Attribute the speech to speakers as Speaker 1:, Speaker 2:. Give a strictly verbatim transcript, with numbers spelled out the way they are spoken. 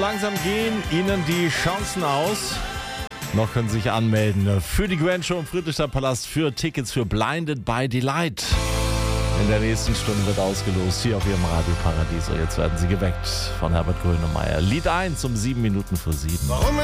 Speaker 1: langsam gehen Ihnen die Chancen aus. Noch können Sie sich anmelden für die Grand Show im Friedrichstadtpalast für Tickets für Blinded by Delight. In der nächsten Stunde wird ausgelost hier auf Ihrem Radio Paradiso. Jetzt werden Sie geweckt von Herbert Grönemeyer. Lied eins um sieben Minuten vor sieben.
Speaker 2: Warum